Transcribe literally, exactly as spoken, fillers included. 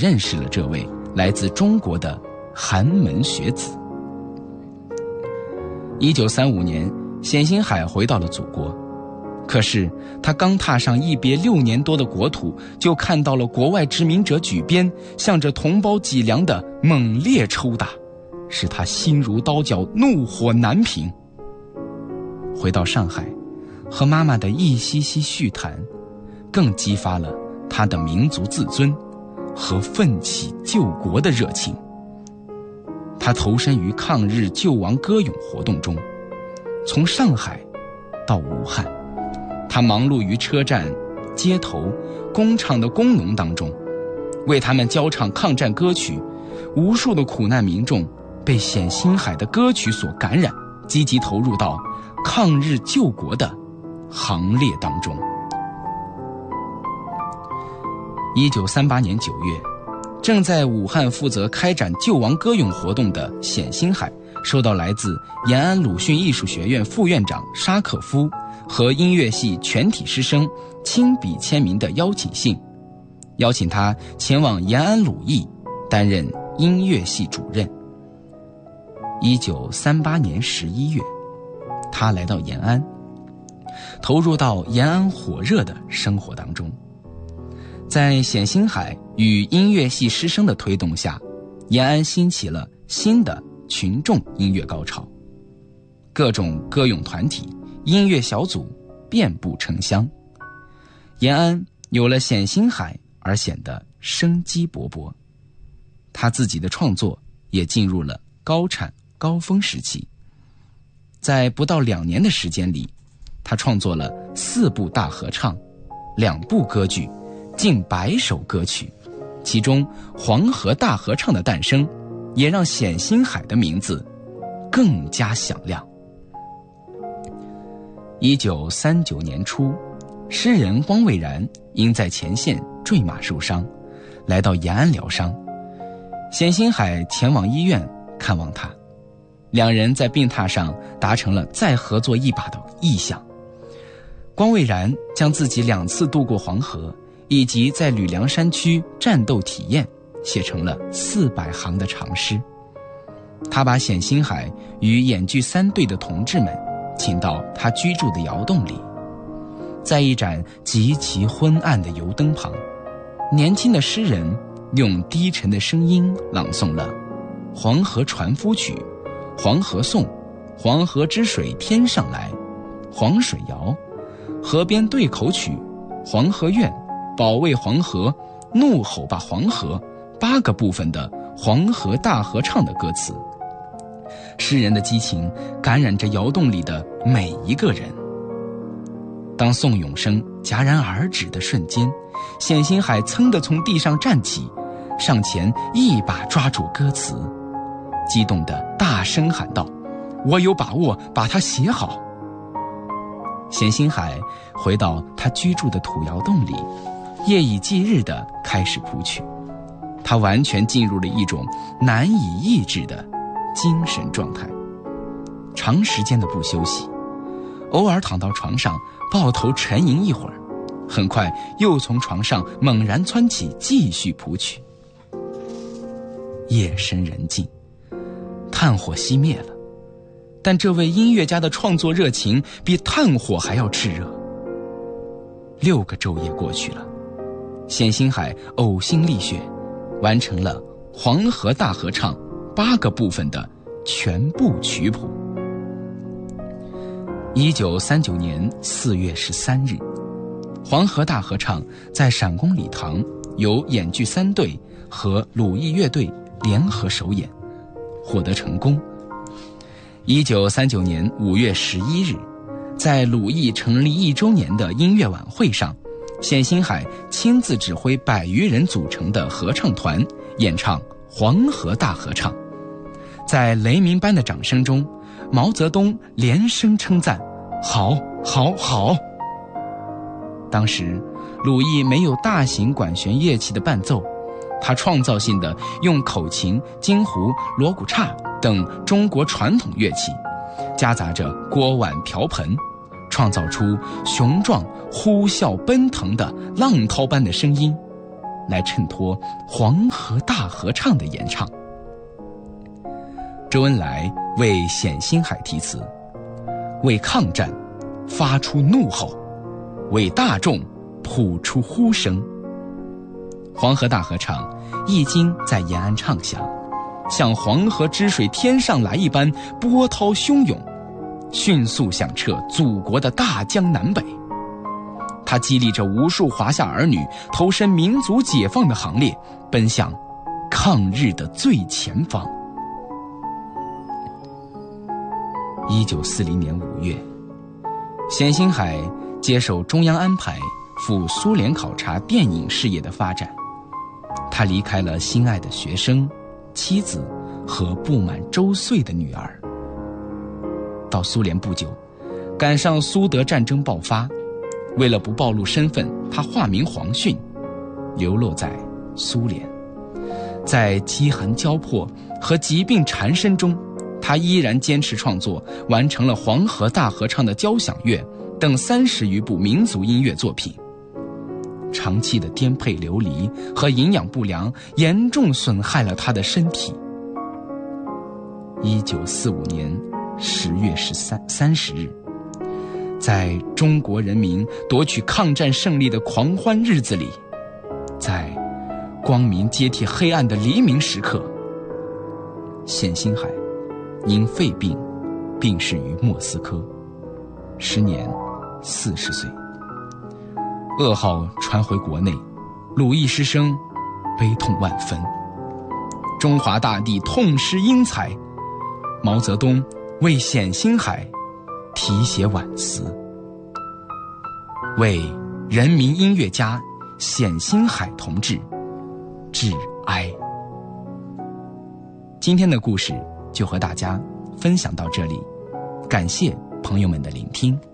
认识了这位来自中国的寒门学子。一九三五年，冼星海回到了祖国，可是他刚踏上一别六年多的国土，就看到了国外殖民者举鞭向着同胞脊梁的猛烈抽打，使他心如刀绞，怒火难平。回到上海，和妈妈的一席席叙谈，更激发了他的民族自尊和奋起救国的热情。他投身于抗日救亡歌咏活动中，从上海到武汉，他忙碌于车站、街头、工厂的工农当中，为他们教唱抗战歌曲。无数的苦难民众被冼星海的歌曲所感染，积极投入到抗日救国的行列当中。一九三八年九月，正在武汉负责开展救亡歌咏活动的冼星海，收到来自延安鲁迅艺术学院副院长沙可夫和音乐系全体师生亲笔签名的邀请信，邀请他前往延安鲁艺担任音乐系主任。一九三八年十一月，他来到延安，投入到延安火热的生活当中。在冼星海与音乐系师生的推动下，延安兴起了新的群众音乐高潮，各种歌咏团体、音乐小组遍布城乡。延安有了冼星海而显得生机勃勃，他自己的创作也进入了高产高峰时期。在不到两年的时间里，他创作了四部大合唱、两部歌剧、近百首歌曲，其中黄河大合唱的诞生也让冼星海的名字更加响亮。一九三九年初，诗人汪蔚然因在前线坠马受伤，来到延安疗伤。冼星海前往医院看望他，两人在病榻上达成了再合作一把的意向。汪蔚然将自己两次渡过黄河以及在吕梁山区战斗体验写成了四百行的长诗。他把冼星海与演剧三队的同志们请到他居住的窑洞里，在一盏极其昏暗的油灯旁，年轻的诗人用低沉的声音朗诵了《黄河船夫曲》、《黄河颂》、《黄河之水天上来》、《黄水谣》、《河边对口曲》、《黄河怨》、保卫黄河、怒吼吧黄河八个部分的黄河大合唱的歌词。诗人的激情感染着窑洞里的每一个人。当颂咏声戛然而止的瞬间，冼星海噌地从地上站起，上前一把抓住歌词，激动地大声喊道：“我有把握把它写好。”冼星海回到他居住的土窑洞里，夜以继日地开始谱曲。他完全进入了一种难以抑制的精神状态，长时间的不休息，偶尔躺到床上抱头沉吟一会儿，很快又从床上猛然蹿起继续谱曲。夜深人静，炭火熄灭了，但这位音乐家的创作热情比炭火还要炽热。六个昼夜过去了，冼星海呕心沥血，完成了黄河大合唱八个部分的全部曲谱。一九三九年四月十三日，黄河大合唱在陕公礼堂由演剧三队和鲁艺乐队联合首演，获得成功。一九三九年五月十一日，在鲁艺成立一周年的音乐晚会上，冼星海亲自指挥百余人组成的合唱团演唱黄河大合唱。在雷鸣般的掌声中，毛泽东连声称赞：“好，好，好！”当时，鲁艺没有大型管弦乐器的伴奏，他创造性的用口琴、京胡、锣鼓叉等中国传统乐器，夹杂着锅碗瓢盆，创造出雄壮、呼啸、奔腾的浪涛般的声音， 来衬托黄河大合唱的演唱。周恩来为冼星海题词，为抗战发出怒吼，为大众谱出呼声。黄河大合唱一经在延安唱响，像黄河之水天上来一般波涛汹涌，迅速响彻祖国的大江南北。它激励着无数华夏儿女投身民族解放的行列，奔向抗日的最前方。一九四零年五月，冼星海接受中央安排赴苏联考察电影事业的发展。他离开了心爱的学生、妻子和不满周岁的女儿。到苏联不久，赶上苏德战争爆发，为了不暴露身份，他化名黄训，流落在苏联。在饥寒交迫和疾病缠身中，他依然坚持创作，完成了《黄河大合唱》的交响乐等三十余部民族音乐作品。长期的颠沛流离和营养不良严重损害了他的身体。一九四五年十月十三三十日，在中国人民夺取抗战胜利的狂欢日子里，在光明接替黑暗的黎明时刻，冼星海因肺病病逝于莫斯科，时年四十岁。噩耗传回国内，鲁艺师生悲痛万分，中华大地痛失英才。毛泽东为冼星海题写挽词，为人民音乐家冼星海同志致哀。今天的故事就和大家分享到这里，感谢朋友们的聆听。